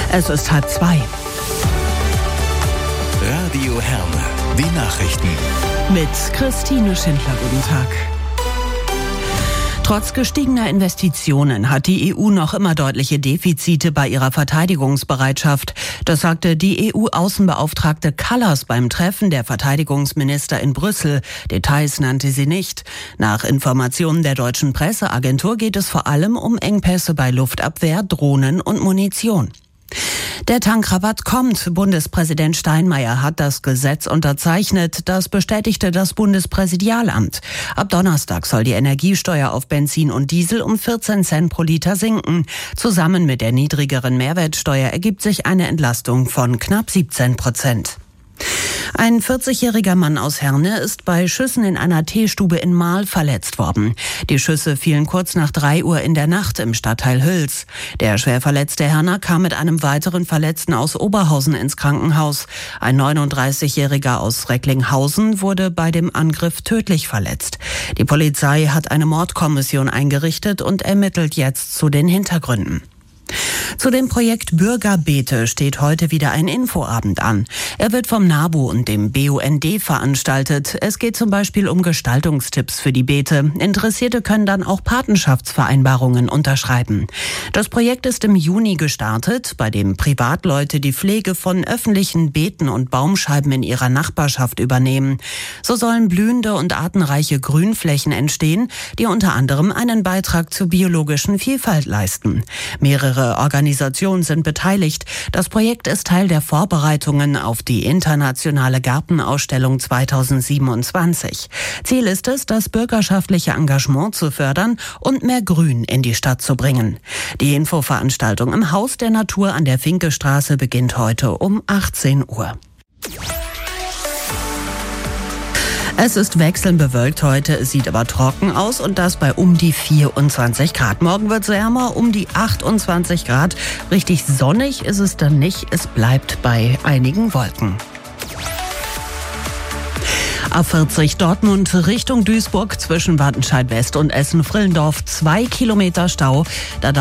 Es ist 1:30. Radio Herne, die Nachrichten. Mit Christine Schindler, guten Tag. Trotz gestiegener Investitionen hat die EU noch immer deutliche Defizite bei ihrer Verteidigungsbereitschaft. Das sagte die EU-Außenbeauftragte Kallas beim Treffen der Verteidigungsminister in Brüssel. Details nannte sie nicht. Nach Informationen der deutschen Presseagentur geht es vor allem um Engpässe bei Luftabwehr, Drohnen und Munition. Der Tankrabatt kommt. Bundespräsident Steinmeier hat das Gesetz unterzeichnet. Das bestätigte das Bundespräsidialamt. Ab Donnerstag soll die Energiesteuer auf Benzin und Diesel um 14 Cent pro Liter sinken. Zusammen mit der niedrigeren Mehrwertsteuer ergibt sich eine Entlastung von knapp 17%. Ein 40-jähriger Mann aus Herne ist bei Schüssen in einer Teestube in Marl verletzt worden. Die Schüsse fielen kurz nach 3 Uhr in der Nacht im Stadtteil Hüls. Der schwer verletzte Herner kam mit einem weiteren Verletzten aus Oberhausen ins Krankenhaus. Ein 39-jähriger aus Recklinghausen wurde bei dem Angriff tödlich verletzt. Die Polizei hat eine Mordkommission eingerichtet und ermittelt jetzt zu den Hintergründen. Zu dem Projekt Bürgerbeete steht heute wieder ein Infoabend an. Er wird vom NABU und dem BUND veranstaltet. Es geht zum Beispiel um Gestaltungstipps für die Beete. Interessierte können dann auch Patenschaftsvereinbarungen unterschreiben. Das Projekt ist im Juni gestartet, bei dem Privatleute die Pflege von öffentlichen Beeten und Baumscheiben in ihrer Nachbarschaft übernehmen. So sollen blühende und artenreiche Grünflächen entstehen, die unter anderem einen Beitrag zur biologischen Vielfalt leisten. Mehrere Organisationen sind beteiligt. Das Projekt ist Teil der Vorbereitungen auf die internationale Gartenausstellung 2027. Ziel ist es, das bürgerschaftliche Engagement zu fördern und mehr Grün in die Stadt zu bringen. Die Infoveranstaltung im Haus der Natur an der Finkestraße beginnt heute um 18 Uhr. Es ist wechselnd bewölkt heute, es sieht aber trocken aus und das bei um die 24 Grad. Morgen wird es wärmer, um die 28 Grad. Richtig sonnig ist es dann nicht, es bleibt bei einigen Wolken. A40 Dortmund Richtung Duisburg zwischen Wattenscheid West und Essen-Frillendorf 2 Kilometer Stau.